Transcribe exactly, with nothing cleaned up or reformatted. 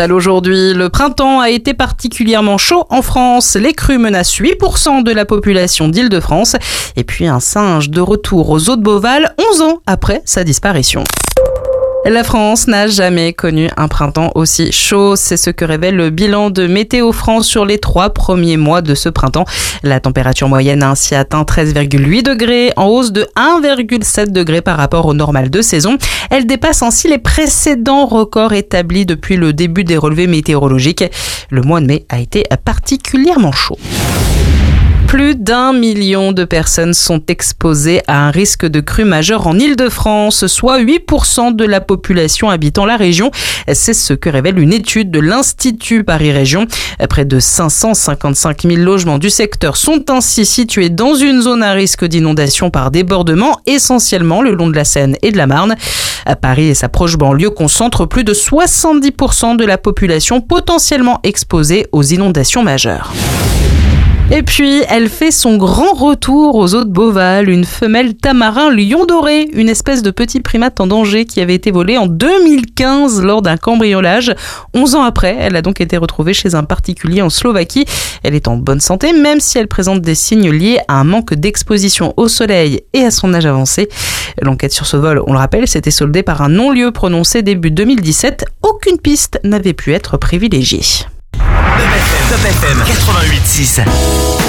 Aujourd'hui, le printemps a été particulièrement chaud en France. Les crues menacent huit pour cent de la population d'Île-de-France. Et puis un singe de retour aux eaux de Beauval, onze ans après sa disparition. La France n'a jamais connu un printemps aussi chaud. C'est ce que révèle le bilan de Météo France sur les trois premiers mois de ce printemps. La température moyenne a ainsi atteint treize virgule huit degrés, en hausse de un virgule sept degrés par rapport au normal de saison. Elle dépasse ainsi les précédents records établis depuis le début des relevés météorologiques. Le mois de mai a été particulièrement chaud. Plus d'un million de personnes sont exposées à un risque de crue majeure en Île-de-France, soit huit pour cent de la population habitant la région. C'est ce que révèle une étude de l'Institut Paris Région. Près de cinq cent cinquante-cinq mille logements du secteur sont ainsi situés dans une zone à risque d'inondation par débordement, essentiellement le long de la Seine et de la Marne. À Paris et sa proche banlieue concentrent plus de soixante-dix pour cent de la population potentiellement exposée aux inondations majeures. Et puis, elle fait son grand retour aux eaux de Beauval, une femelle tamarin lion doré, une espèce de petit primate en danger qui avait été volée en deux mille quinze lors d'un cambriolage. Onze ans après, elle a donc été retrouvée chez un particulier en Slovaquie. Elle est en bonne santé, même si elle présente des signes liés à un manque d'exposition au soleil et à son âge avancé. L'enquête sur ce vol, on le rappelle, s'était soldée par un non-lieu prononcé début deux mille dix-sept. Aucune piste n'avait pu être privilégiée. Top F M quatre-vingt-huit six.